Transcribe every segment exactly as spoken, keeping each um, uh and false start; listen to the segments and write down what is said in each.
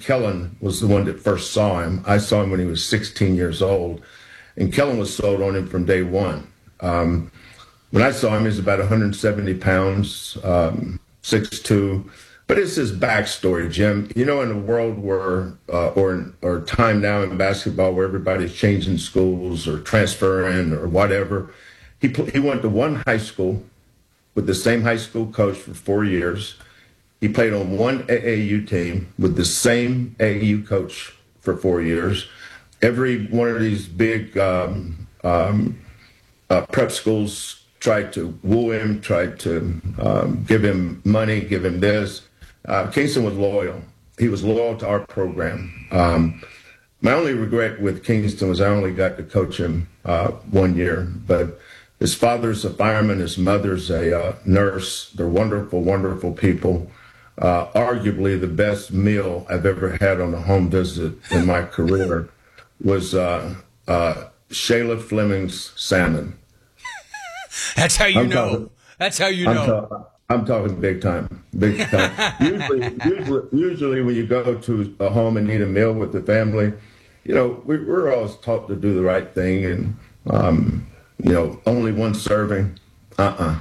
Kellen was the one that first saw him. I saw him when he was sixteen years old, and Kellen was sold on him from day one. Um, when I saw him, he was about one hundred seventy pounds, um, six two. But it's his backstory, Jim. You know, in a world where, uh, or or time now in basketball where everybody's changing schools or transferring or whatever, he he went to one high school with the same high school coach for four years. He played on one A A U team with the same A A U coach for four years. Every one of these big um, um, uh, prep schools tried to woo him, tried to um, give him money, give him this. Uh, Kingston was loyal. He was loyal to our program. Um, my only regret with Kingston was I only got to coach him uh, one year. But his father's a fireman, his mother's a uh, nurse. They're wonderful, wonderful people. Uh, arguably the best meal I've ever had on a home visit in my career was uh, uh, Shayla Fleming's salmon. That's how you I'm know. Talking, That's how you I'm know. Ta- I'm talking big time, big time. usually, usually, usually when you go to a home and eat a meal with the family, you know, we, we're always taught to do the right thing, and um, you know, only one serving. Uh-uh,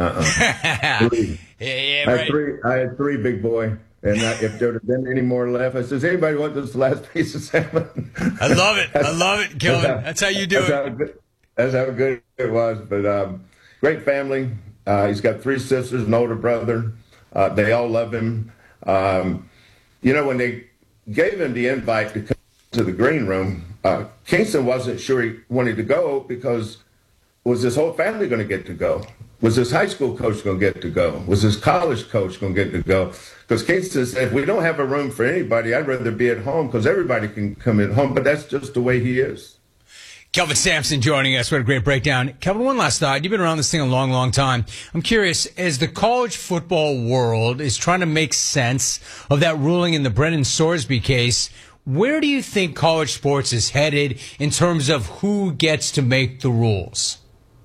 uh-uh. Three. yeah, yeah, I right. had three. I had three, big boy. And I, if there had been any more left, I says, anybody want this last piece of salmon? I love it. I love it, Kelvin. That's how you do that's it. How good, that's how good it was. But um, great family. Uh, he's got three sisters, an older brother. Uh, they all love him. Um, you know, when they gave him the invite to come to the green room, uh, Kingston wasn't sure he wanted to go because was his whole family going to get to go? Was his high school coach going to get to go? Was his college coach going to get to go? Because Kingston said, if we don't have a room for anybody, I'd rather be at home because everybody can come at home. But that's just the way he is. Kelvin Sampson joining us. What a great breakdown. Kelvin, one last thought. You've been around this thing a long, long time. I'm curious, as the college football world is trying to make sense of that ruling in the Brendan Sorsby case, where do you think college sports is headed in terms of who gets to make the rules?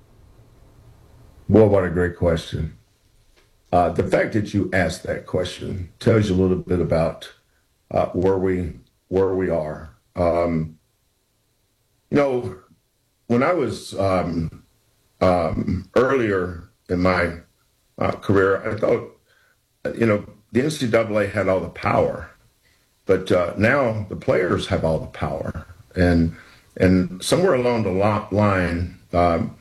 Boy, what a great question. Uh, the fact that you asked that question tells you a little bit about uh, where we where we are. Um, you know, when I was um, um, earlier in my uh, career, I thought, you know, the N C double A had all the power, but uh, now the players have all the power, and and somewhere along the line. Um,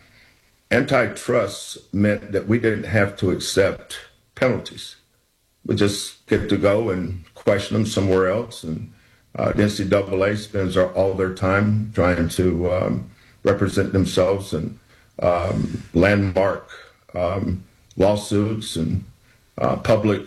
Antitrust meant that we didn't have to accept penalties. We just get to go and question them somewhere else. And uh, the N C double A spends our, all their time trying to um, represent themselves in um, landmark um, lawsuits and uh, public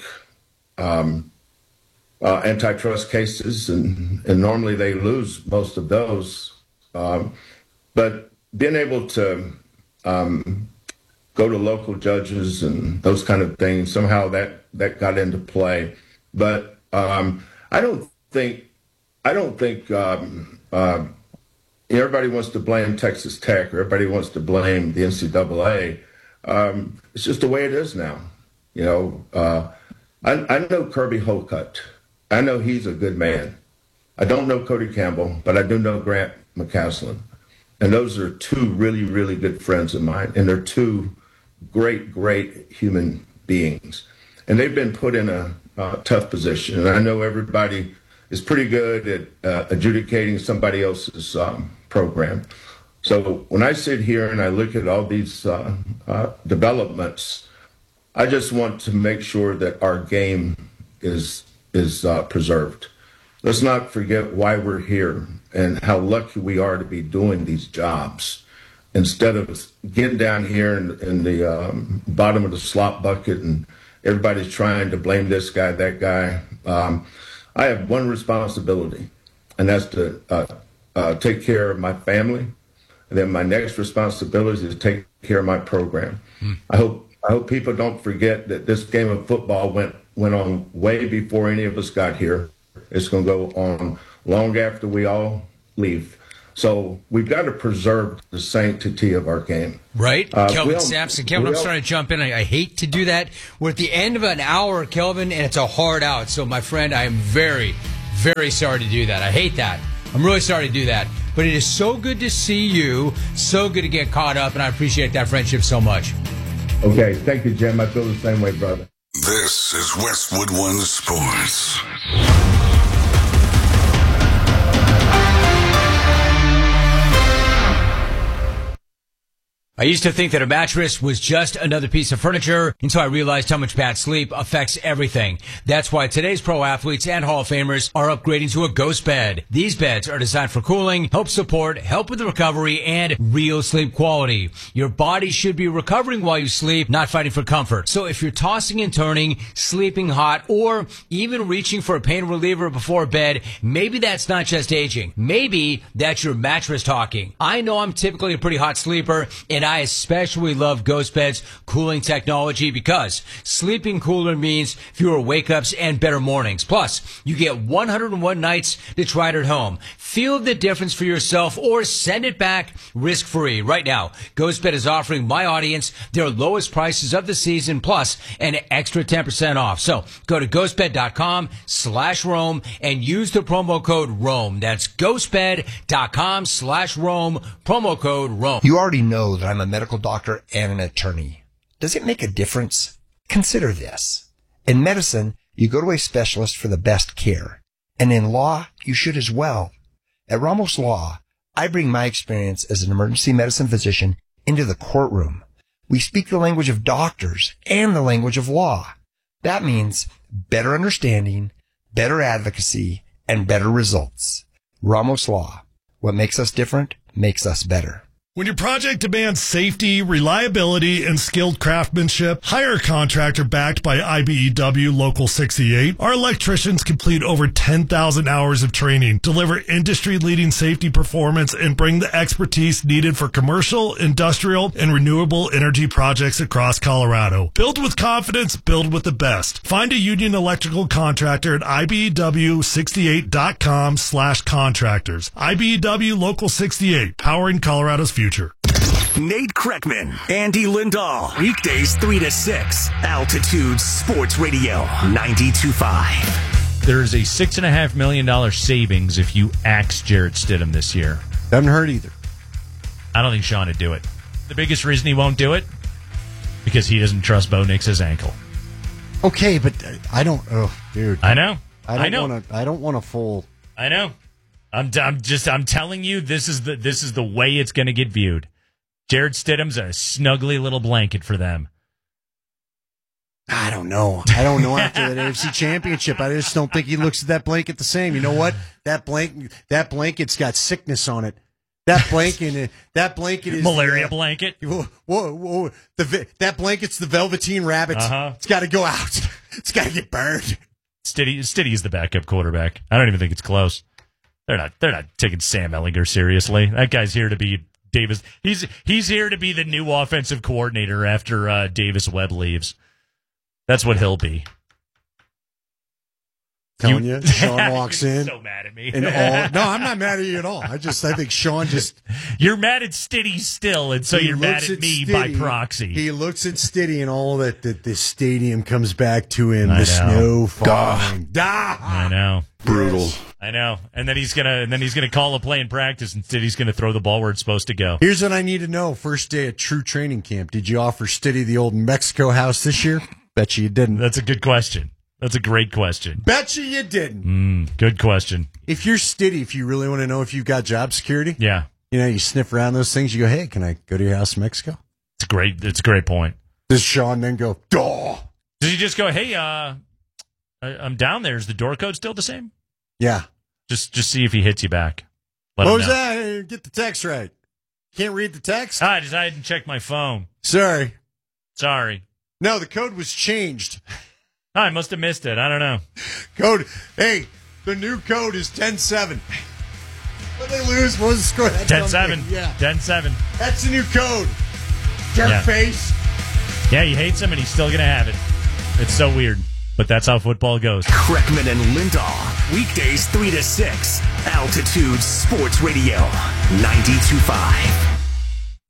um, uh, antitrust cases. And, and normally they lose most of those. Um, but being able to Um, go to local judges and those kind of things. Somehow that, that got into play. But um, I don't think, I don't think um, uh, everybody wants to blame Texas Tech or everybody wants to blame the N C double A. Um, it's just the way it is now. You know, uh, I, I know Kirby Holcutt. I know he's a good man. I don't know Cody Campbell, but I do know Grant McCaslin. And those are two really, really good friends of mine. And they're two great, great human beings. And they've been put in a uh, tough position. And I know everybody is pretty good at uh, adjudicating somebody else's um, program. So when I sit here and I look at all these uh, uh, developments, I just want to make sure that our game is, is uh, preserved. Let's not forget why we're here and how lucky we are to be doing these jobs instead of getting down here in, in the um, bottom of the slop bucket and everybody's trying to blame this guy, that guy. Um, I have one responsibility, and that's to uh, uh, take care of my family. And then my next responsibility is to take care of my program. Mm. I hope I hope people don't forget that this game of football went went on way before any of us got here. It's going to go on long after we all leave. So we've got to preserve the sanctity of our game. Right. Uh, Kelvin we'll, Sampson. Kelvin, we'll, I'm starting to jump in. I, I hate to do that. We're at the end of an hour, Kelvin, and it's a hard out. So, my friend, I am very, very sorry to do that. I hate that. I'm really sorry to do that. But it is so good to see you, so good to get caught up, and I appreciate that friendship so much. Okay, thank you, Jim. I feel the same way, brother. This is Westwood One Sports. I used to think that a mattress was just another piece of furniture until I realized how much bad sleep affects everything. That's why today's pro athletes and Hall of Famers are upgrading to a Ghost Bed. These beds are designed for cooling, help support, help with the recovery, and real sleep quality. Your body should be recovering while you sleep, not fighting for comfort. So if you're tossing and turning, sleeping hot, or even reaching for a pain reliever before bed, maybe that's not just aging. Maybe that's your mattress talking. I know I'm typically a pretty hot sleeper, and I especially love Ghost Bed's cooling technology because sleeping cooler means fewer wake-ups and better mornings. Plus, you get one hundred one nights to try it at home. Feel the difference for yourself or send it back risk-free. Right now, Ghost Bed is offering my audience their lowest prices of the season plus an extra ten percent off. So go to ghostbed.com slash Rome and use the promo code Rome. That's ghostbed.com slash Rome, promo code Rome. You already know that I'm a medical doctor and an attorney. Does it make a difference? Consider this. In medicine, you go to a specialist for the best care. And in law, you should as well. At Ramos Law, I bring my experience as an emergency medicine physician into the courtroom. We speak the language of doctors and the language of law. That means better understanding, better advocacy, and better results. Ramos Law. What makes us different makes us better. When your project demands safety, reliability, and skilled craftsmanship, hire a contractor backed by I B E W Local sixty-eight. Our electricians complete over ten thousand hours of training, deliver industry-leading safety performance, and bring the expertise needed for commercial, industrial, and renewable energy projects across Colorado. Build with confidence, build with the best. Find a union electrical contractor at I B E W sixty-eight.com slash contractors. I B E W Local sixty-eight, powering Colorado's future. Nate Kreckman, Andy Lindahl. Weekdays three to six. Altitude Sports Radio ninety-two point five. There is a six and a half million dollar savings if you axe Jarrett Stidham this year. Doesn't hurt either. I don't think Sean would do it. The biggest reason he won't do it, because he doesn't trust Bo Nix's ankle. Okay, but I don't. Oh, dude. I know. I I don't know. want to. I don't want a full. I know. I'm, I'm just. I'm telling you, this is the this is the way it's going to get viewed. Jarrett Stidham's a snuggly little blanket for them. I don't know. I don't know after that A F C Championship. I just don't think he looks at that blanket the same. You know what? That blanket. That blanket's got sickness on it. That blanket. That blanket is malaria uh, blanket. Whoa, whoa, whoa. The that blanket's the Velveteen Rabbit. Uh-huh. It's got to go out. It's got to get burned. Stiddy, Stiddy is the backup quarterback. I don't even think it's close. They're not. They're not taking Sam Ehlinger seriously. That guy's here to be Davis. He's he's here to be the new offensive coordinator after uh, Davis Webb leaves. That's what he'll be. Telling you, Sean walks in. So mad at me. And all, no, I'm not mad at you at all. I just I think Sean just. You're mad at Stiddy still, and so you're mad at, at me Stiddy, by proxy. He looks at Stiddy and all that that the stadium comes back to him. I the know. snow falling. Duh. I know. Brutal. I know. And then he's gonna and then he's gonna call a play in practice, and Stiddy's gonna throw the ball where it's supposed to go. Here's what I need to know: first day at true training camp, did you offer Stiddy the old Mexico house this year? Bet you you didn't. That's a good question. That's a great question. Bet you you didn't. Mm, good question. If you're Stiddy, if you really want to know if you've got job security, yeah, you know, you sniff around those things. You go, hey, can I go to your house in Mexico? It's a great. It's a great point. Does Sean then go, duh? Does he just go, hey, uh, I, I'm down there. Is the door code still the same? Yeah. Just just see if he hits you back. Let what was that? Hey, get the text right. Can't read the text? Ah, I just I didn't check my phone. Sorry. Sorry. No, the code was changed. I must have missed it. I don't know. Code. Hey, the new code is ten seven. What did they lose? What was the score? ten seven. Yeah. ten seven. That's the new code. Jerk yeah. face. Yeah, he hates him and he's still going to have it. It's so weird. But that's how football goes. Kreckman and Lindahl. Weekdays three to six. Altitude Sports Radio ninety-two point five.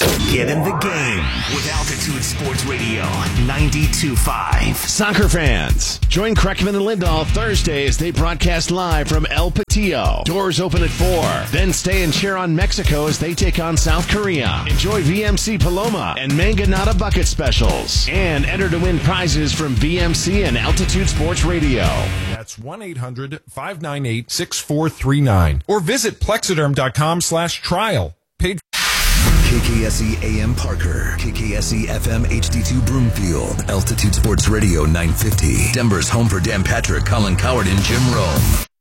Get in the game with Altitude Sports Radio ninety-two point five. Soccer fans, join Kreckman and Lindahl Thursday as they broadcast live from El Patillo. Doors open at four. Then stay and cheer on Mexico as they take on South Korea. Enjoy V M C Paloma and Manganata bucket specials. And enter to win prizes from V M C and Altitude Sports Radio. That's one eight hundred five nine eight six four three nine. Or visit plexiderm.com slash trial. Paid K K S E A M Parker, K K S E F M H D two Broomfield, Altitude Sports Radio nine fifty, Denver's home for Dan Patrick, Colin Coward, and Jim Rome.